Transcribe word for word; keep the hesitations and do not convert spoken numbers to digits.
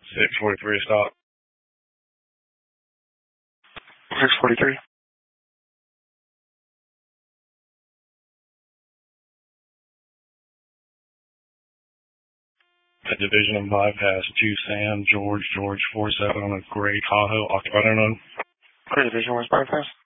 six forty-three stop. six forty-three. A division of bypass two Sam George George four seven on a gray Tahoe occupied unknown. Gray division was bypass.